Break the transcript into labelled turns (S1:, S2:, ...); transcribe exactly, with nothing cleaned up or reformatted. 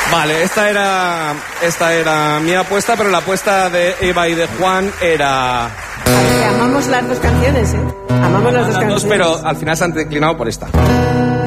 S1: Vale, esta era, esta era mi apuesta, pero la apuesta de Eva y de Juan era...
S2: A ver, que amamos las dos canciones, ¿eh? Amamos las dos
S1: Las
S2: canciones.
S1: dos, pero al final se han declinado por esta.